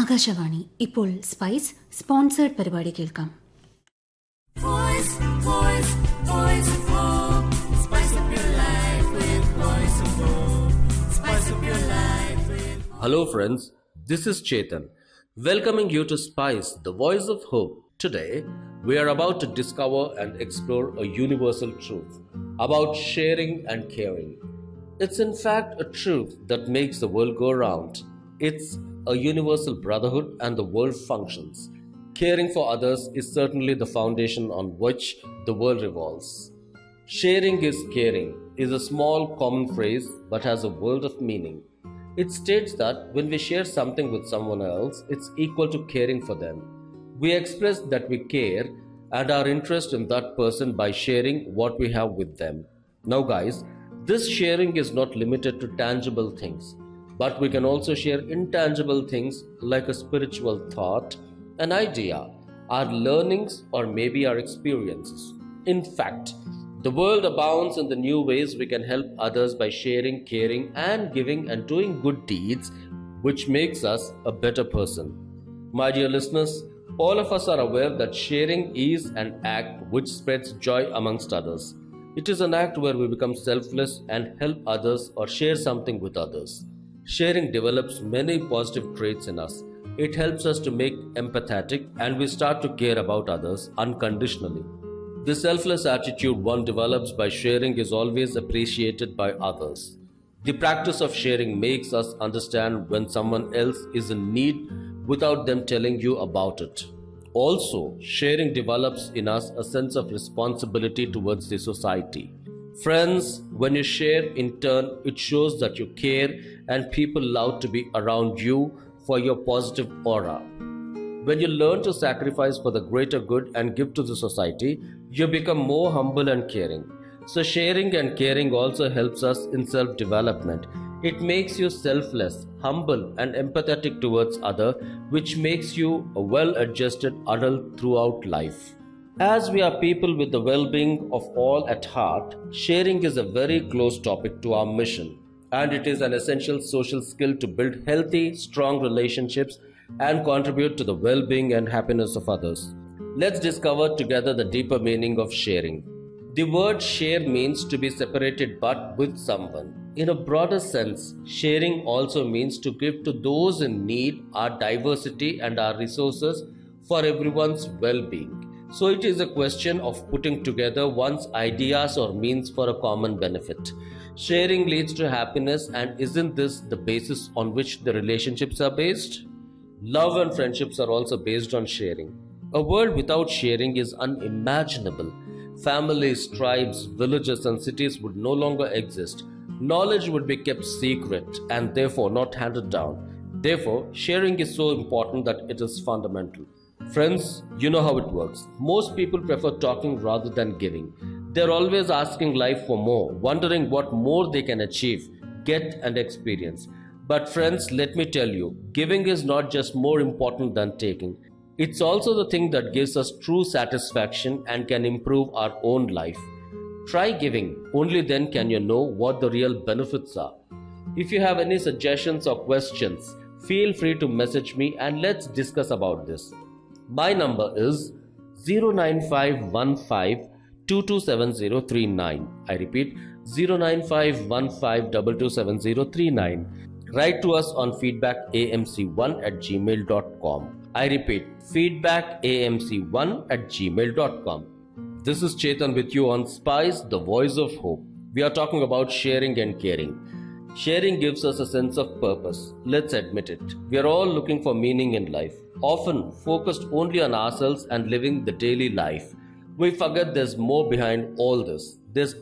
ആകാശവാണി ഇപ്പോൾ spice sponsored പരിപാടി കേൾക്കാം. Hello friends, this is Chetan, welcoming you to Spice, the voice of hope. Today, we are about to discover and explore a universal truth about sharing and caring. It's in fact a truth that makes the world go round. It's a universal brotherhood and the world functions. Caring for others is certainly the foundation on which the world revolves. Sharing is caring is a small common phrase but has a world of meaning. It states that when we share something with someone else, it's equal to caring for them. We express that we care and our interest in that person by sharing what we have with them. Now guys, this sharing is not limited to tangible things, but we can also share intangible things like a spiritual thought, an idea, our learnings, or maybe our experiences. In fact, the world abounds in the new ways we can help others by sharing, caring, and giving and doing good deeds, which makes us a better person. My dear listeners, all of us are aware that sharing is an act which spreads joy amongst others. It is an act where we become selfless and help others or share something with others. Sharing develops many positive traits in us. It helps us to make empathetic and we start to care about others unconditionally. The selfless attitude one develops by sharing is always appreciated by others. The practice of sharing makes us understand when someone else is in need without them telling you about it. Also, sharing develops in us a sense of responsibility towards the society. Friends, when you share in turn, it shows that you care and people love to be around you for your positive aura. When you learn to sacrifice for the greater good and give to the society, you become more humble and caring. So sharing and caring also helps us in self-development. It makes you selfless, humble and empathetic towards others, which makes you a well-adjusted adult throughout life. As we are people with the well-being of all at heart, sharing is a very close topic to our mission, and it is an essential social skill to build healthy, strong relationships and contribute to the well-being and happiness of others. Let's discover together the deeper meaning of sharing. The word share means to be separated but with someone. In a broader sense, sharing also means to give to those in need our diversity and our resources for everyone's well-being. So it is a question of putting together one's ideas or means for a common benefit. Sharing leads to happiness, and isn't this the basis on which the relationships are based? Love and friendships are also based on sharing. A world without sharing is unimaginable. Families, tribes, villages and cities would no longer exist. Knowledge would be kept secret and therefore not handed down. Therefore, sharing is so important that it is fundamental. Friends, you know how it works. Most people prefer talking rather than giving. They're always asking life for more, wondering what more they can achieve, get and experience. But friends, let me tell you, giving is not just more important than taking. It's also the thing that gives us true satisfaction and can improve our own life. Try giving, only then can you know what the real benefits are. If you have any suggestions or questions, feel free to message me and let's discuss about this. My number is 09515227039. I repeat, 09515227039. Write to us on feedbackamc1@gmail.com. I repeat, feedbackamc1@gmail.com. This is Chetan with you on Spice, the voice of hope. We are talking about sharing and caring. Sharing gives us a sense of purpose. Let's admit it. We are all looking for meaning in life, often focused only on ourselves and living the daily life. We forget there's more behind all this. There's